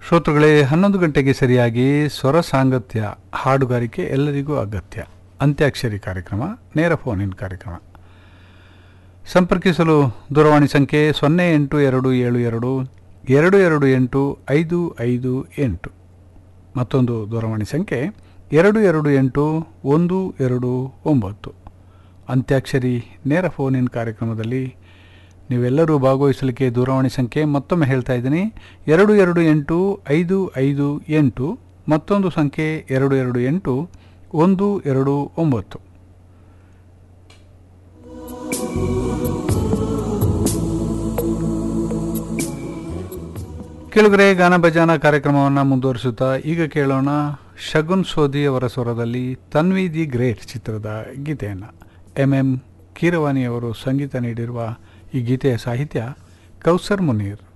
ಶ್ರೋತೃಗಳೇ, 11 ಗಂಟೆಗೆ ಸರಿಯಾಗಿ ಸ್ವರ ಸಾಂಗತ್ಯ ಹಾಡುಗಾರಿಕೆ ಎಲ್ಲರಿಗೂ ಅಗತ್ಯ ಅಂತ್ಯಾಕ್ಷರಿ ಕಾರ್ಯಕ್ರಮ, ನೇರ ಫೋನ್ ಇನ್ ಕಾರ್ಯಕ್ರಮ. ಸಂಪರ್ಕಿಸಲು ದೂರವಾಣಿ ಸಂಖ್ಯೆ 0822282558. ಮತ್ತೊಂದು ದೂರವಾಣಿ ಸಂಖ್ಯೆ 228129. ಅಂತ್ಯಾಕ್ಷರಿ ನೇರ ಫೋನ್ ಇನ್ ಕಾರ್ಯಕ್ರಮದಲ್ಲಿ ನೀವೆಲ್ಲರೂ ಭಾಗವಹಿಸಲಿಕ್ಕೆ ದೂರವಾಣಿ ಸಂಖ್ಯೆ ಮತ್ತೊಮ್ಮೆ ಹೇಳ್ತಾ ಇದ್ದೀನಿ, 228558. ಮತ್ತೊಂದು ಸಂಖ್ಯೆ 228129. ಕೆಳಗರೆ ಗಾನ ಭಜಾನ ಕಾರ್ಯಕ್ರಮವನ್ನು ಮುಂದುವರಿಸುತ್ತಾ ಈಗ ಕೇಳೋಣ ಶಗುನ್ ಸೋದಿ ಅವರ ಸ್ವರದಲ್ಲಿ ತನ್ವಿ ದಿ ಗ್ರೇಟ್ ಚಿತ್ರದ ಗೀತೆಯನ್ನು. MM ಕೀರವಾಣಿಯವರು ಸಂಗೀತ ನೀಡಿರುವ ಈ ಗೀತೆಯ ಸಾಹಿತ್ಯ ಕೌಸರ್ ಮುನೀರ್.